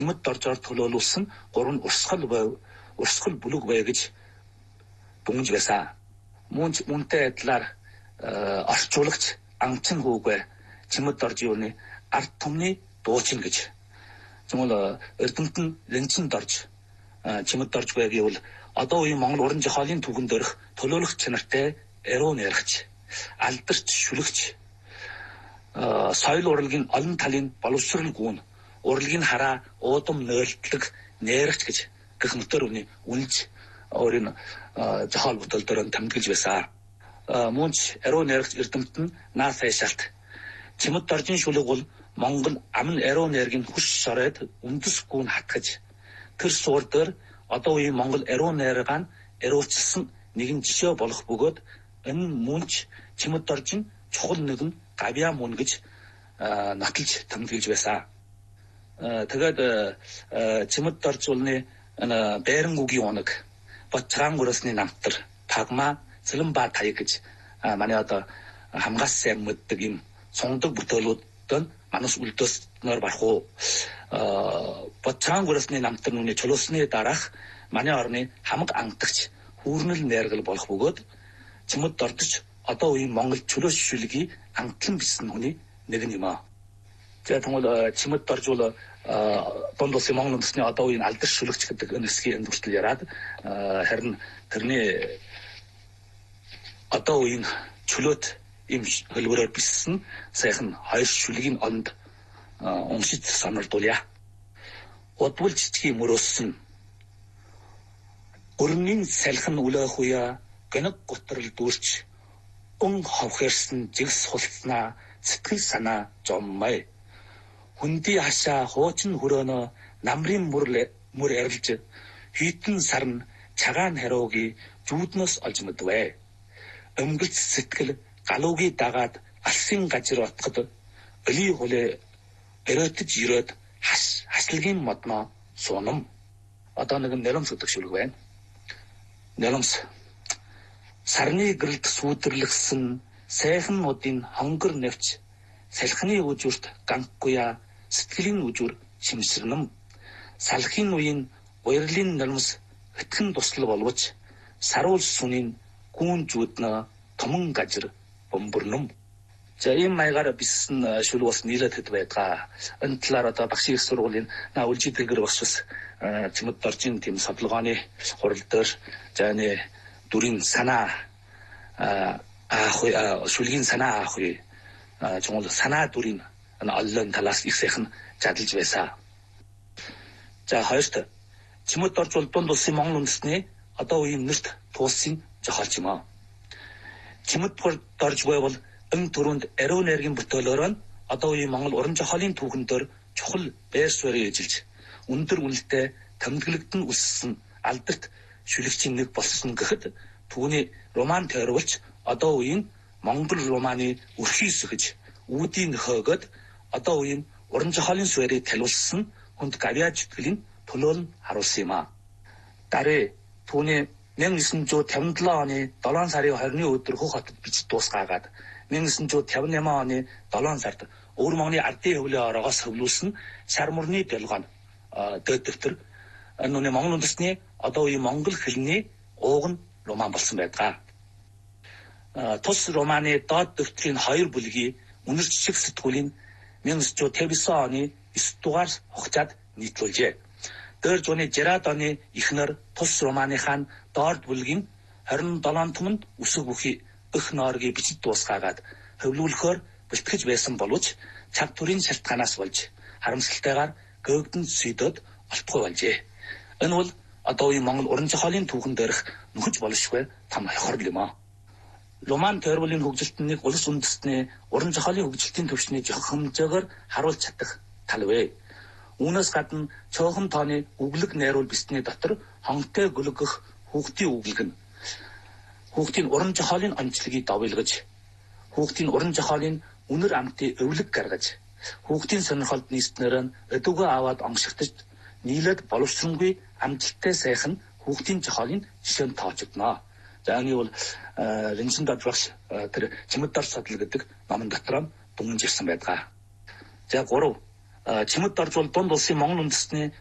Чимэд доржоор төлөөлүүлсэн 3 урсгал бүлэг бай гэж дүнж байсан. Мөнтэй адилаар орчуулагч анчин хүүгээ чимэд дорж юуны ард түмний дуучин гэж. Тэгвэл эрдэмт нь лэнчин дорж чимэд дорж байгийн бол одоо үеийн Монгол уран зохиолын түүхэн дөрөх төлөөлөх чанартай эрүү нэргч, алдарч шүлэгч, соёл урлагийн олон талын боловсрол гүн, урлагийн хараа уудам нөөлтлөг нэргч гэж гэх мэтээр үний үнэлж өөрийн зохиол бүтээлдээр тэмдэглэж байсан. Мөнч эрүү нэргч эрдэмт нь наа сайшаалт. Чимэд доржийн шүлэг бол Монгол амн эрүү нэргийн хүч шороод үндэс гүн хатгаж тэр суур дээр одоо үеийн Монгол эрүү нэргаан эрүүчилсан нэгэн жишээ болох бөгөөд энэ мөнч чимэд доржийн чухал нэгэн гавьяа мөн гэж нотолж тэмдэглэж байсан. Тэгээд чимэд дорж улны бээрэн үгийн унаг Батчаан гүрэсний намтар Пагма Цэлэнба таяг гэж манай одоо хамгаас сайн мэддэг юм цондог бүтээлүүд манас үлдөөснөр барах уу. Батчаан гүрэсний намтар нүний чулуусны дараах манай орны хамаг ангадагч хүүрнэл найргал болох бөгөөд чимэд дордож одоо үеийн Монгол чөлөөт шүлгийн анхлан бисэн хүний нэг юм аа. За тэгвэл чимэд дорж бол Бонд улсын Монгол үндэсний одоо үеийн алдарч шүлэгч гэдэг энэ хэсгийн хүртэл яриад харин тэрний одоо үеийн чөлөөт им хөлбөрөөр бисэн сайхан хоёр шүлгийн онд уншиж санагдуулъя. Удвал жижигний мөрөөсөн өрнийн салхин үлээх үе гэнэг готрол дүүрч өн ховхэрсэн жигс хулцнаа сэтгэл санаа жоммай хүндий хашаа хуучин хөрөөнө намрын мөр арилж хитэн сарн чагаан хариуги жүүднөөс олж мэдвэ. Өмгөлц сэтгэл галууги дагаад алсын гажир отход öли хулэ эрэтж ирээд хаслагын модно суунам. Одоо нэг нэрэмс гэдэг шүлэг байна. Нэрэмс сарны гэрэлд сүйдэрлэгсэн сайхан нуудын хонгор нэвч салхины үжүрт ганхгүй сэтгэлийн үжүр шимсэрнэм. Салхины үеийн уярлын нэрэмс хэтгэн туслал боловч саруул сүнийн гүүн зүуднэ томон гажир бомбөрнөм. За ийм маягаар бисэн шүлэг бас нийлээд хэд байдгаа. Энэ талаар одоо багшийн их сургуулийн үлжид дэлгэр багш бас чимэд доржийн тийм савлгооны хурал дээр зааны дүрийн санаа шүлгийн санаа аах үе чуул санаа дүрийн оллон талаас их сайхан жадалж байсан. За хоёрт чимэд дорж бол Бонд улсын Монгол үндэсний одоо үеийн нэрт туулсын зохиолч юм аа. Чимэд дорж байвал энэ төрөнд эрүү найргийн бүтээлөөр одоо үеийн Монгол уран зохиолын түүхендээр чухал байр суурийг эжилж өндөр үнэлтэд тэмдэглэгдэн үссэн алдарт шүлэгчийн нэг болсон гэхэд түүний роман тойрволч одоо үеийн Монгол романы өрхий сөхөж үүдийн нөхөөгд одоо үеийн уран зохиолын суурийг талиулсан хүнд гавьяа жүтгэлийн төлөөлн харуулсан юм аа. Дарэ түүний 1957 оны 7 сарын 20-ны өдөр Хөх хотод бичиж дуусгаагаад 1958 оны 7 сард Өвөр Монголын ардын хөвлийн ороогоос хөвлүүлсэн Шар мөрний бялгон дэд дэвтэр энэ Монгол үндэсний одоо үеийн монгол хэлний ууган роман болсон байдаг. Тус романы доод дэвтрийн 2 бүлгийн үнэр жижиг сэтгүүлийн 1959 оны 9 дугаар хугацаанд нийтлүүлжээ. Дээр зууны 60-аад оны эхнэр тус романыхаа доод бүлгийн 27 түмэнд үсэг бүхий өх нооргийг бичиж дуусгаагаад хөвлүүлэхээр бэлтгэж байсан боловч цаг төрийн шалтгаанаас болж харамсалтайгаар гөөгдөн зүйдөөд олдохгүй болжээ. Энэ бол одоо үеийн Монгол уран зохиолын түүхэн дээрх нөхөж болшгүй том хохирол юм аа. Роман тойрволын хөгжилтнийг улс үндэстний уран зохиолын хөгжилтийн төвшний жох хэмжээгээр харуулж чадах тал вэ. Үүнээс гадна цөөхөн тооны үглэг найруул бисний дотор хонхтой гөлгөх хүүхдийн үглэг нь хүүхдийн уран зохиолын онцлогийг давилгаж, хүүхдийн уран зохиолын үнэр амтыг өвлөг гаргаж, хүүхдийн сонирхолд нийснээр нь өдөгөө аваад онгшигтж нийлээд боловсронгүй амжилттай сайхан хүүхдийн зохиолын жишээнд тоочогдно. За энэ бол Линчин Дадвагш тэр чимэд дорж садлал гэдэг номон дотор дүнж ирсэн байдаг. За 3 чимэд орж бол дунд улсын Монгол үндэстний